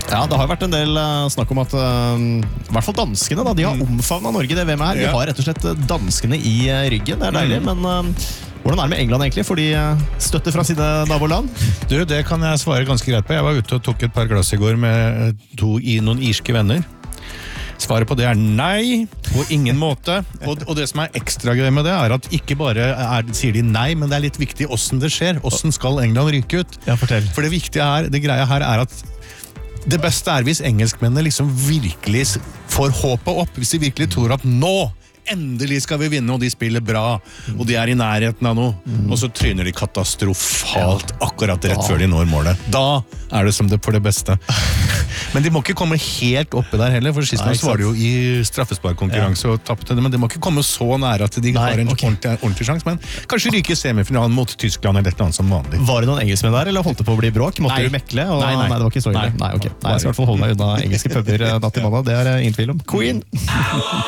Ja, det har vært en del snakk om at i hvert fall danskene da, de har omfavnet Norge det VM her. De har rett og slett danskene i ryggen, det deilig, men hvordan det med England egentlig? Får de støtte fra sine naboland? Du, det kan jeg svare ganske greit på. Jeg var ute og tok et par glass i går med noen irske venner. Svaret på det nei, på ingen måte. Og det som ekstra gøy med det at ikke bare sier de nei, men det litt viktig hvordan det skjer. Hvordan skal England ryke ut? Ja, fortell. For det viktige det greia her at det beste hvis engelskmennene liksom virkelig får håpet opp, hvis de virkelig tror at nå endelig skal vi vinne, og de spiller bra, og de i nærheten av noe, og så tryner de katastrofalt akkurat rett før de når målet. Da det som det for det beste. Men de må ikke komme helt oppe der heller, for sist nå var det jo i straffesparkkonkurranse og tappte det, men de må ikke komme så nære at de har en ordentlig sjans, men kanskje ryke i semifinalen mot Tyskland eller et eller annet som vanlig. Var det noen engelskmenn der, eller holdt det på å bli bråk? Måtte du mekle? Nei, det var ikke så ille. Nei, jeg skal i hvert fall holde meg unna engelske puber natt i mandag, det ingen tvil om. Queen!